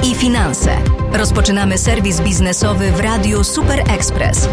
i finanse. Rozpoczynamy serwis biznesowy w Radiu Super Express.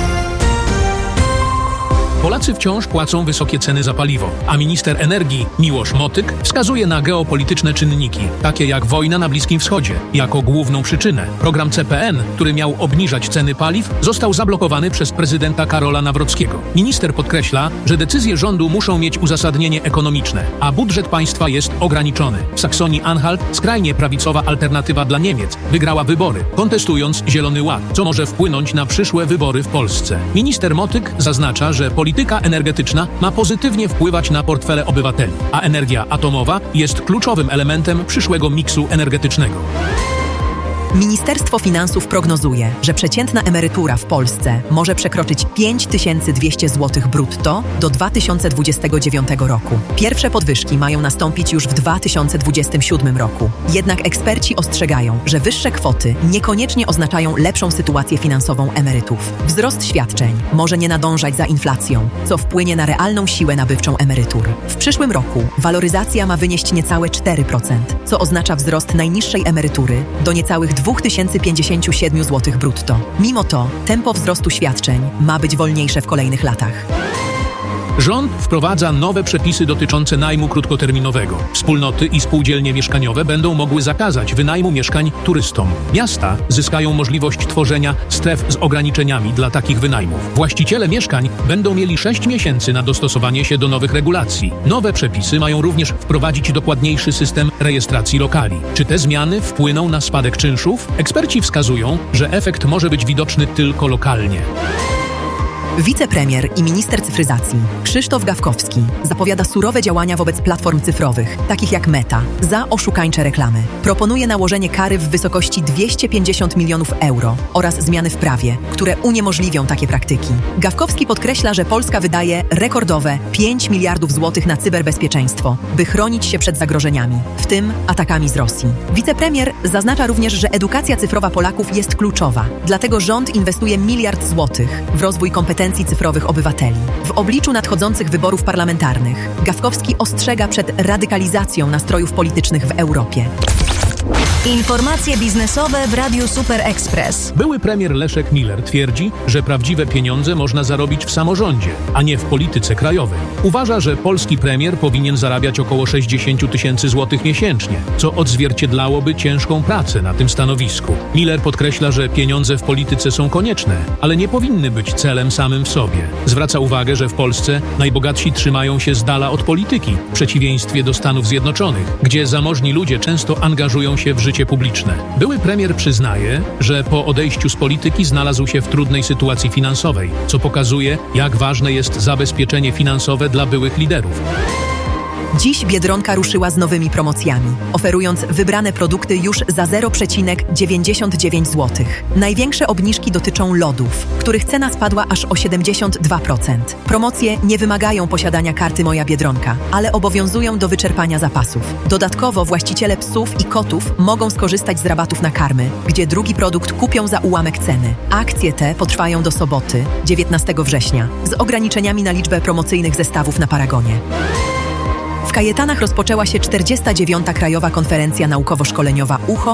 Polacy wciąż płacą wysokie ceny za paliwo, a minister energii Miłosz Motyk wskazuje na geopolityczne czynniki, takie jak wojna na Bliskim Wschodzie, jako główną przyczynę. Program CPN, który miał obniżać ceny paliw, został zablokowany przez prezydenta Karola Nawrockiego. Minister podkreśla, że decyzje rządu muszą mieć uzasadnienie ekonomiczne, a budżet państwa jest ograniczony. W Saksonii-Anhalt skrajnie prawicowa Alternatywa dla Niemiec wygrała wybory, kontestując Zielony Ład, co może wpłynąć na przyszłe wybory w Polsce. Minister Motyk zaznacza, że polityka energetyczna ma pozytywnie wpływać na portfele obywateli, a energia atomowa jest kluczowym elementem przyszłego miksu energetycznego. Ministerstwo Finansów prognozuje, że przeciętna emerytura w Polsce może przekroczyć 5200 zł brutto do 2029 roku. Pierwsze podwyżki mają nastąpić już w 2027 roku. Jednak eksperci ostrzegają, że wyższe kwoty niekoniecznie oznaczają lepszą sytuację finansową emerytów. Wzrost świadczeń może nie nadążać za inflacją, co wpłynie na realną siłę nabywczą emerytur. W przyszłym roku waloryzacja ma wynieść niecałe 4%, co oznacza wzrost najniższej emerytury do niecałych 2057 zł brutto. Mimo to tempo wzrostu świadczeń ma być wolniejsze w kolejnych latach. Rząd wprowadza nowe przepisy dotyczące najmu krótkoterminowego. Wspólnoty i spółdzielnie mieszkaniowe będą mogły zakazać wynajmu mieszkań turystom. Miasta zyskają możliwość tworzenia stref z ograniczeniami dla takich wynajmów. Właściciele mieszkań będą mieli 6 miesięcy na dostosowanie się do nowych regulacji. Nowe przepisy mają również wprowadzić dokładniejszy system rejestracji lokali. Czy te zmiany wpłyną na spadek czynszów? Eksperci wskazują, że efekt może być widoczny tylko lokalnie. Wicepremier i minister cyfryzacji Krzysztof Gawkowski zapowiada surowe działania wobec platform cyfrowych, takich jak Meta, za oszukańcze reklamy. Proponuje nałożenie kary w wysokości 250 milionów euro oraz zmiany w prawie, które uniemożliwią takie praktyki. Gawkowski podkreśla, że Polska wydaje rekordowe 5 miliardów złotych na cyberbezpieczeństwo, by chronić się przed zagrożeniami, w tym atakami z Rosji. Wicepremier zaznacza również, że edukacja cyfrowa Polaków jest kluczowa, dlatego rząd inwestuje 1 miliard złotych w rozwój kompetencji cyfrowych obywateli. W obliczu nadchodzących wyborów parlamentarnych Gawkowski ostrzega przed radykalizacją nastrojów politycznych w Europie. Informacje biznesowe w Radiu Super Express. Były premier Leszek Miller twierdzi, że prawdziwe pieniądze można zarobić w samorządzie, a nie w polityce krajowej. Uważa, że polski premier powinien zarabiać około 60 tysięcy złotych miesięcznie, co odzwierciedlałoby ciężką pracę na tym stanowisku. Miller podkreśla, że pieniądze w polityce są konieczne, ale nie powinny być celem samym w sobie. Zwraca uwagę, że w Polsce najbogatsi trzymają się z dala od polityki, w przeciwieństwie do Stanów Zjednoczonych, gdzie zamożni ludzie często angażują się w życie publiczne. Były premier przyznaje, że po odejściu z polityki znalazł się w trudnej sytuacji finansowej, co pokazuje, jak ważne jest zabezpieczenie finansowe dla byłych liderów. Dziś Biedronka ruszyła z nowymi promocjami, oferując wybrane produkty już za 0,99 zł. Największe obniżki dotyczą lodów, których cena spadła aż o 72%. Promocje nie wymagają posiadania karty Moja Biedronka, ale obowiązują do wyczerpania zapasów. Dodatkowo właściciele psów i kotów mogą skorzystać z rabatów na karmy, gdzie drugi produkt kupią za ułamek ceny. Akcje te potrwają do soboty, 19 września, z ograniczeniami na liczbę promocyjnych zestawów na Paragonie. W Kajetanach rozpoczęła się 49. Krajowa Konferencja Naukowo-Szkoleniowa UCHO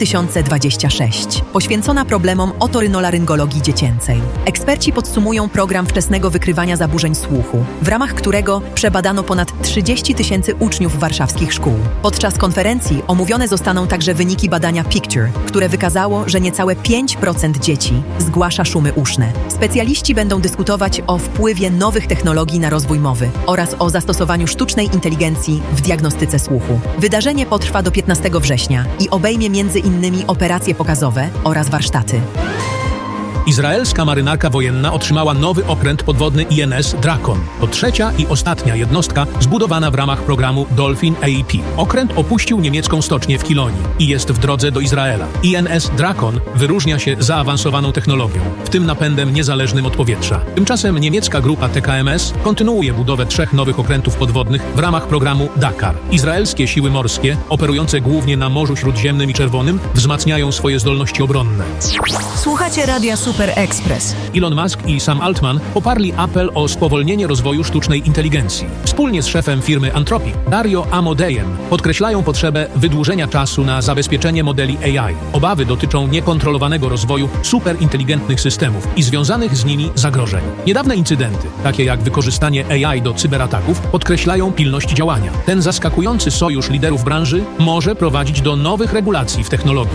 2026, poświęcona problemom otorynolaryngologii dziecięcej. Eksperci podsumują program wczesnego wykrywania zaburzeń słuchu, w ramach którego przebadano ponad 30 tysięcy uczniów warszawskich szkół. Podczas konferencji omówione zostaną także wyniki badania Picture, które wykazało, że niecałe 5% dzieci zgłasza szumy uszne. Specjaliści będą dyskutować o wpływie nowych technologii na rozwój mowy oraz o zastosowaniu sztucznej inteligencji w diagnostyce słuchu. Wydarzenie potrwa do 15 września i obejmie m.in. operacje pokazowe oraz warsztaty. Izraelska marynarka wojenna otrzymała nowy okręt podwodny INS Drakon. To trzecia i ostatnia jednostka zbudowana w ramach programu Dolphin AEP. Okręt opuścił niemiecką stocznię w Kilonii i jest w drodze do Izraela. INS Drakon wyróżnia się zaawansowaną technologią, w tym napędem niezależnym od powietrza. Tymczasem niemiecka grupa TKMS kontynuuje budowę 3 nowych okrętów podwodnych w ramach programu Dakar. Izraelskie siły morskie, operujące głównie na Morzu Śródziemnym i Czerwonym, wzmacniają swoje zdolności obronne. Słuchacie Radia Super Super Express. Elon Musk i Sam Altman poparli apel o spowolnienie rozwoju sztucznej inteligencji. Wspólnie z szefem firmy Anthropic, Dario Amodejem, podkreślają potrzebę wydłużenia czasu na zabezpieczenie modeli AI. Obawy dotyczą niekontrolowanego rozwoju superinteligentnych systemów i związanych z nimi zagrożeń. Niedawne incydenty, takie jak wykorzystanie AI do cyberataków, podkreślają pilność działania. Ten zaskakujący sojusz liderów branży może prowadzić do nowych regulacji w technologii.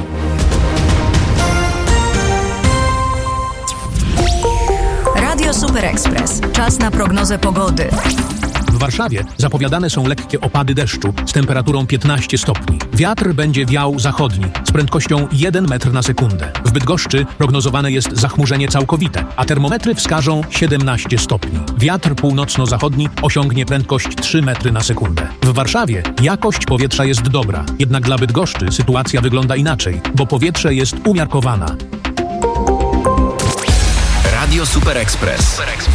Radio Super Express. Czas na prognozę pogody. W Warszawie zapowiadane są lekkie opady deszczu z temperaturą 15 stopni. Wiatr będzie wiał zachodni z prędkością 1 metr na sekundę. W Bydgoszczy prognozowane jest zachmurzenie całkowite, a termometry wskażą 17 stopni. Wiatr północno-zachodni osiągnie prędkość 3 metry na sekundę. W Warszawie jakość powietrza jest dobra, jednak dla Bydgoszczy sytuacja wygląda inaczej, bo powietrze jest umiarkowana. Radio Super Express.